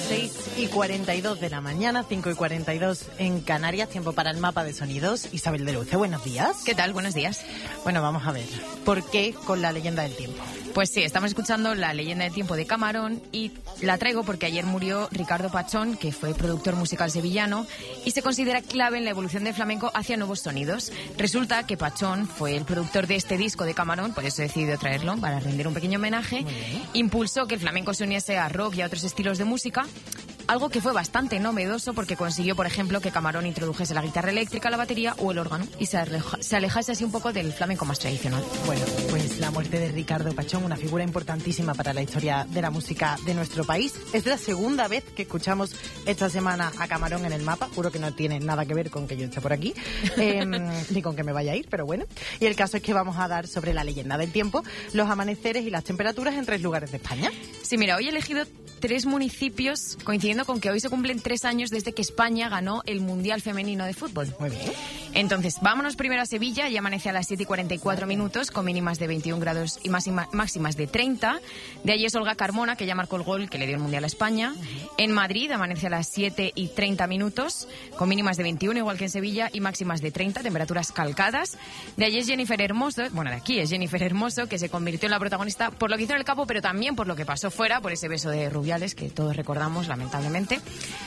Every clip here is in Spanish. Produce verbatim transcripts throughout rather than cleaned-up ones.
seis y cuarenta y dos de la mañana, cinco y cuarenta y dos en Canarias, tiempo para el mapa de sonidos. Isabel de Luce, buenos días. ¿Qué tal? Buenos días. Bueno, vamos a ver, ¿por qué con la leyenda del tiempo? Pues sí, estamos escuchando La leyenda del tiempo de Camarón y la traigo porque ayer murió Ricardo Pachón, que fue productor musical sevillano y se considera clave en la evolución del flamenco hacia nuevos sonidos. Resulta que Pachón fue el productor de este disco de Camarón, por eso he decidido traerlo para rendir un pequeño homenaje. Impulsó que el flamenco se uniese a rock y a otros estilos de música, algo que fue bastante novedoso porque consiguió, por ejemplo, que Camarón introdujese la guitarra eléctrica, la batería o el órgano y se, aleja, se alejase así un poco del flamenco más tradicional. Bueno, pues la muerte de Ricardo Pachón, una figura importantísima para la historia de la música de nuestro país. Es la segunda vez que escuchamos esta semana a Camarón en el mapa. Juro que no tiene nada que ver con que yo esté por aquí, eh, ni con que me vaya a ir, pero bueno. Y el caso es que vamos a dar sobre la leyenda del tiempo, los amaneceres y las temperaturas en tres lugares de España. Sí, mira, hoy he elegido tres municipios coincidiendo con que hoy se cumplen tres años desde que España ganó el Mundial Femenino de Fútbol. Muy bien. Entonces, vámonos primero a Sevilla, y amanece a las siete y cuarenta y cuatro minutos, con mínimas de veintiún grados y máxima, máximas de treinta. De allí es Olga Carmona, que ya marcó el gol que le dio el Mundial a España. Uh-huh. En Madrid amanece a las siete y treinta minutos, con mínimas de veintiuno, igual que en Sevilla, y máximas de treinta, temperaturas calcadas. De allí es Jennifer Hermoso, bueno, de aquí es Jennifer Hermoso, que se convirtió en la protagonista por lo que hizo en el campo, pero también por lo que pasó fuera, por ese beso de Rubiales, que todos recordamos, lamentablemente.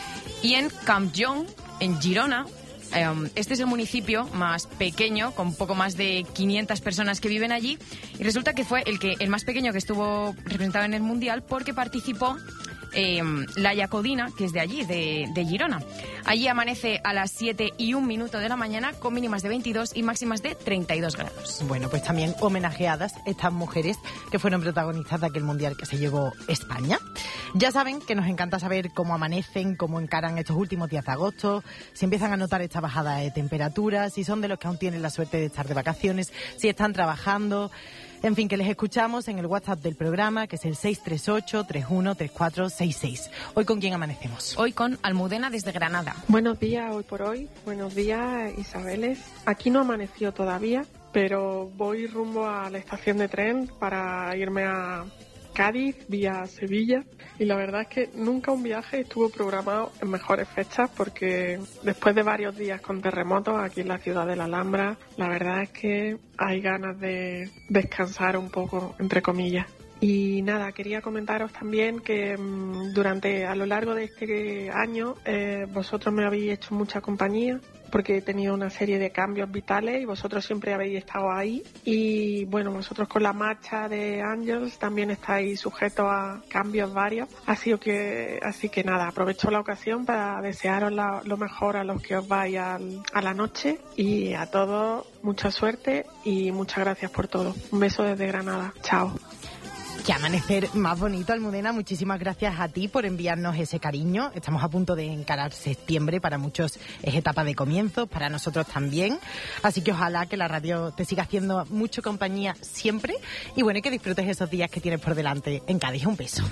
Y en Campllong, en Girona, este es el municipio más pequeño, con poco más de quinientas personas que viven allí, y resulta que fue el que el más pequeño que estuvo representado en el Mundial porque participó eh, Laia Codina, que es de allí, de, de Girona. Allí amanece a las siete y un minuto de la mañana, con mínimas de veintidós y máximas de treinta y dos grados. Bueno, pues también homenajeadas estas mujeres que fueron protagonistas de aquel Mundial que se llevó España. Ya saben que nos encanta saber cómo amanecen, cómo encaran estos últimos días de agosto, si empiezan a notar esta bajada de temperaturas, si son de los que aún tienen la suerte de estar de vacaciones, si están trabajando. En fin, que les escuchamos en el WhatsApp del programa, que es el seis tres ocho, tres uno tres cuatro seis seis. Hoy, ¿con quién amanecemos? Hoy con Almudena desde Granada. Buenos días, hoy por hoy. Buenos días, Isabeles. Aquí no amaneció todavía, pero voy rumbo a la estación de tren para irme a Cádiz, vía Sevilla, y la verdad es que nunca un viaje estuvo programado en mejores fechas, porque después de varios días con terremotos aquí en la ciudad de la Alhambra, la verdad es que hay ganas de descansar un poco, entre comillas. Y nada, quería comentaros también que mmm, durante, a lo largo de este año, eh, vosotros me habéis hecho mucha compañía, porque he tenido una serie de cambios vitales y vosotros siempre habéis estado ahí. Y bueno, vosotros con la marcha de Angels también estáis sujetos a cambios varios. Así que, así que nada, aprovecho la ocasión para desearos la, lo mejor a los que os vais al, a la noche, y a todos mucha suerte y muchas gracias por todo. Un beso desde Granada. Chao. Qué amanecer más bonito, Almudena. Muchísimas gracias a ti por enviarnos ese cariño. Estamos a punto de encarar septiembre. Para muchos es etapa de comienzos, para nosotros también. Así que ojalá que la radio te siga haciendo mucho compañía siempre. Y bueno, y que disfrutes esos días que tienes por delante en Cádiz. Un beso.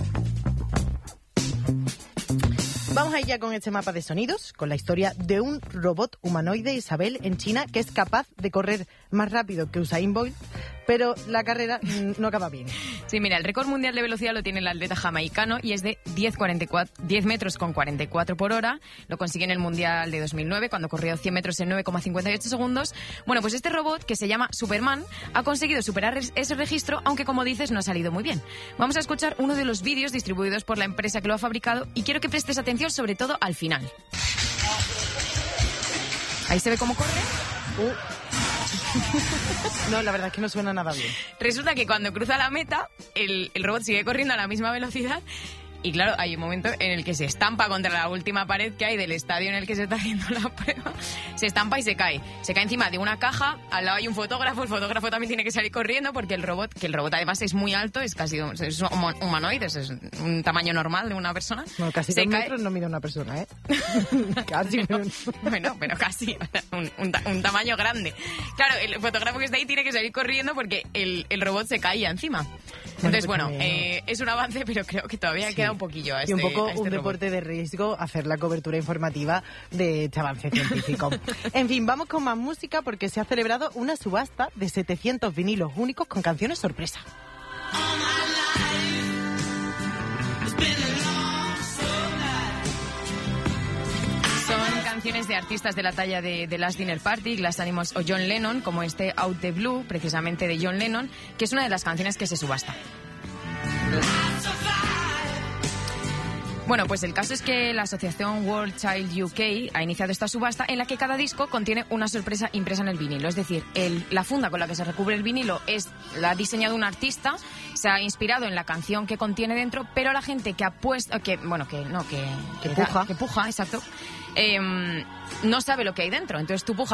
Vamos a ir ya con este mapa de sonidos, con la historia de un robot humanoide, Isabel, en China, que es capaz de correr más rápido que Usain Bolt, pero la carrera no acaba bien. Sí, mira, el récord mundial de velocidad lo tiene el atleta jamaicano y es de diez metros con cuarenta y cuatro por hora. Lo consiguió en el Mundial de dos mil nueve, cuando corrió cien metros en nueve coma cincuenta y ocho segundos. Bueno, pues este robot, que se llama Superman, ha conseguido superar ese registro, aunque, como dices, no ha salido muy bien. Vamos a escuchar uno de los vídeos distribuidos por la empresa que lo ha fabricado y quiero que prestes atención sobre todo al final. Ahí se ve cómo corre. Uh. No, la verdad es que no suena nada bien. Resulta que cuando cruza la meta, el, el robot sigue corriendo a la misma velocidad. Y claro, hay un momento en el que se estampa contra la última pared que hay del estadio en el que se está haciendo la prueba. Se estampa y se cae. Se cae encima de una caja, al lado hay un fotógrafo, el fotógrafo también tiene que salir corriendo porque el robot, que el robot además es muy alto, es casi es humanoide, es un tamaño normal de una persona. No, casi se dos cae... metros no mide una persona, ¿eh? Casi. Pero... Bueno, pero casi, un, un, un tamaño grande. Claro, el fotógrafo que está ahí tiene que salir corriendo porque el, el robot se caía encima. Entonces, bueno, pues, bueno eh, es un avance, pero creo que todavía sí. queda un poquillo a este, y un poco a este un robot. Deporte de riesgo hacer la cobertura informativa de este avance científico. En fin, vamos con más música porque se ha celebrado una subasta de setecientos vinilos únicos con canciones sorpresa. canciones de artistas de la talla de The Last Dinner Party, Glass Animals o John Lennon, como este Out the Blue, precisamente de John Lennon, que es una de las canciones que se subasta. Bueno, pues el caso es que la asociación World Child U K ha iniciado esta subasta en la que cada disco contiene una sorpresa impresa en el vinilo. Es decir, el, la funda con la que se recubre el vinilo es la ha diseñado un artista, se ha inspirado en la canción que contiene dentro, pero la gente que ha puesto, que bueno, que no, que, que que puja, da, que puja, exacto, eh, no sabe lo que hay dentro. Entonces tú pujas